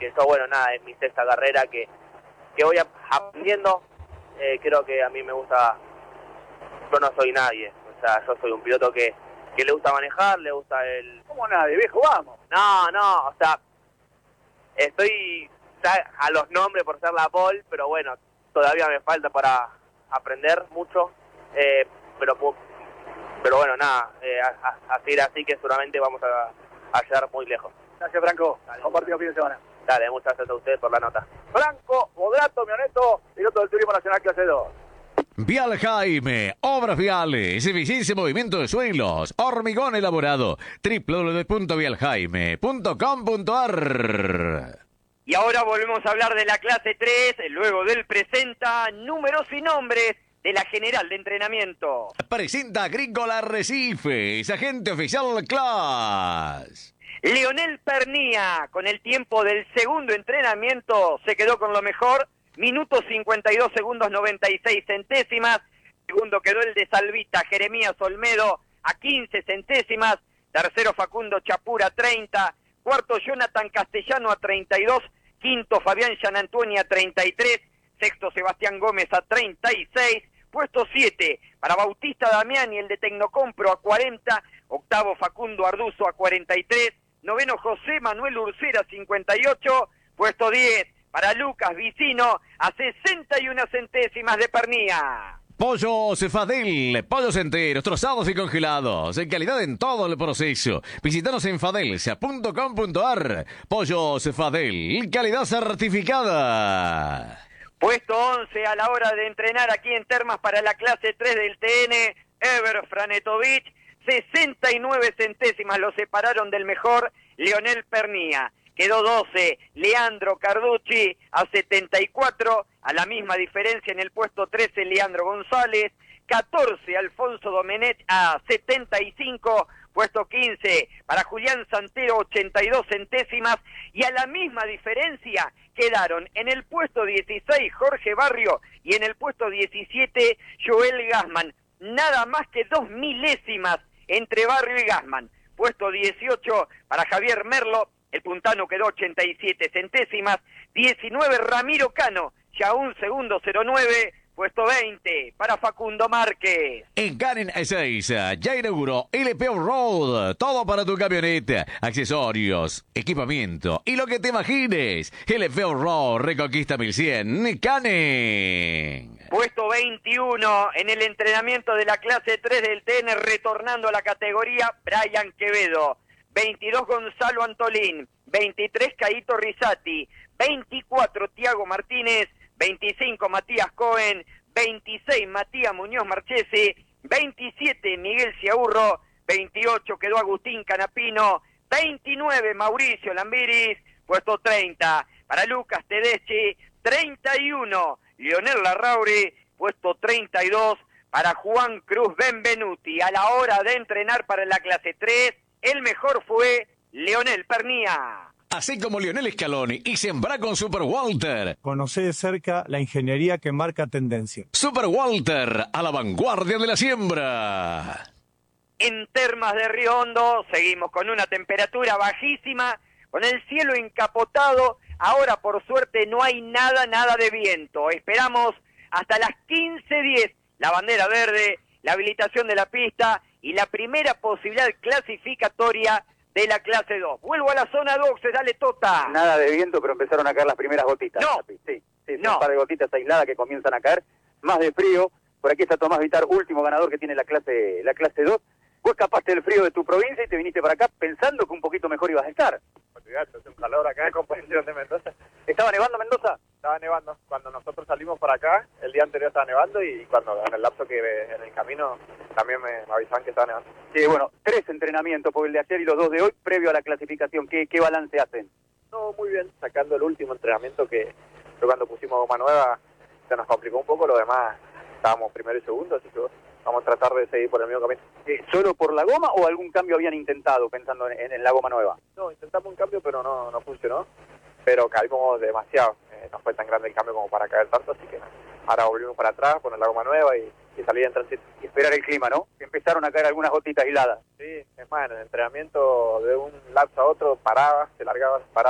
que yo, bueno, nada, es mi sexta carrera que voy aprendiendo. Creo que a mí me gusta, yo no soy nadie, o sea, yo soy un piloto que le gusta manejar, le gusta el... ¿Cómo nadie, viejo? Vamos. No, o sea, estoy ya a los nombres por ser la pole, pero bueno, todavía me falta para aprender mucho, pero bueno, nada, a seguir así que seguramente vamos a llegar muy lejos. Gracias, Franco. Compartido fin de semana. Dale, muchas gracias a ustedes por la nota. Franco Bodrato, Mioneto, piloto del Turismo Nacional Clase 2. Vial Jaime, obras viales, eficiencia y movimiento de suelos, hormigón elaborado, www.vialjaime.com.ar. Y ahora volvemos a hablar de la clase 3, luego del presenta números y nombres de la general de entrenamiento. Presenta Agrícola Arrecifes, agente oficial Class. Leonel Pernía, con el tiempo del segundo entrenamiento, se quedó con lo mejor, minutos 52 segundos 96 centésimas. Segundo quedó el de Salvita, Jeremías Olmedo, a 15 centésimas. Tercero Facundo Chapura, 30. Cuarto Jonathan Castellano a 32. Quinto Fabián Gianantuoni a 33. Sexto Sebastián Gómez a 36. Puesto 7 para Bautista Damián y el de Tecnocompro a 40. Octavo Facundo Arduzo a 43. Noveno José Manuel Ursera 58. Puesto 10 para Lucas Vicino a 61 centésimas de Pernía. Pollos Fadel, pollos enteros, trozados y congelados, en calidad en todo el proceso. Visítanos en fadelsa.com.ar. Pollos Fadel, calidad certificada. Puesto 11 a la hora de entrenar aquí en Termas para la clase 3 del TN, Ever Franetovich, 69 centésimas lo separaron del mejor Leonel Pernía. Quedó 12, Leandro Carducci a 74, a la misma diferencia en el puesto 13, Leandro González, 14, Alfonso Domenech a 75, puesto 15, para Julián Santero, 82 centésimas, y a la misma diferencia quedaron en el puesto 16, Jorge Barrio, y en el puesto 17, Joel Gassman, nada más que 2 milésimas entre Barrio y Gassman. Puesto 18, para Javier Merlo, el puntano quedó 87 centésimas, 19 Ramiro Cano, ya un segundo 09, puesto 20 para Facundo Márquez. En Canin Ezeiza ya inauguró LP Road, todo para tu camioneta, accesorios, equipamiento y lo que te imagines. LP Road, Reconquista 1100, Canin. Puesto 21 en el entrenamiento de la clase 3 del TN, retornando a la categoría, Brian Quevedo. 22 Gonzalo Antolín, 23 Caíto Risati, 24 Tiago Martínez, 25 Matías Cohen, 26 Matías Muñoz Marchesi, 27 Miguel Ciaurro, 28 quedó Agustín Canapino, 29 Mauricio Lambiris, puesto 30 para Lucas Tedeschi, 31 Lionel Larrauri, puesto 32 para Juan Cruz Benvenuti. A la hora de entrenar para la clase 3, el mejor fue Leonel Pernía. Así como Lionel Scaloni y Sembrá con Super Walter. Conocé de cerca la ingeniería que marca tendencia. Super Walter, a la vanguardia de la siembra. En Termas de Río Hondo seguimos con una temperatura bajísima, con el cielo encapotado. Ahora por suerte no hay nada de viento. Esperamos hasta las 15:10 la bandera verde, la habilitación de la pista y la primera posibilidad clasificatoria de la clase 2. Vuelvo a la zona 2, dale Tota. Nada de viento, pero empezaron a caer las primeras gotitas. No. Sí, No. Un par de gotitas aisladas que comienzan a caer. Más de frío. Por aquí está Tomás Vitar, último ganador que tiene la clase 2. Vos escapaste del frío de tu provincia y te viniste para acá pensando que un poquito mejor ibas a estar. Olvidate, hace un calor acá en comparación de Mendoza. ¿Estaba nevando Mendoza? Estaba nevando. Cuando nosotros salimos por acá, el día anterior estaba nevando y cuando en el lapso que en el camino también me avisaban que estaba nevando. Sí, bueno, 3 entrenamientos, por el de ayer y los 2 de hoy, previo a la clasificación. ¿Qué balance hacen? No, muy bien. Sacando el último entrenamiento que fue cuando pusimos goma nueva, se nos complicó un poco. Lo demás, estábamos primero y segundo, así que vamos a tratar de seguir por el mismo camino. ¿Solo por la goma o algún cambio habían intentado pensando en la goma nueva? No, intentamos un cambio, pero no funcionó. Pero caímos demasiado. No fue tan grande el cambio como para caer tanto, así que ahora volvimos para atrás, poner la goma nueva y salir en tránsito. Y esperar el clima, ¿no? Que empezaron a caer algunas gotitas aisladas. Sí, es más, en el entrenamiento de un lapso a otro paraba, se largaba, paraba.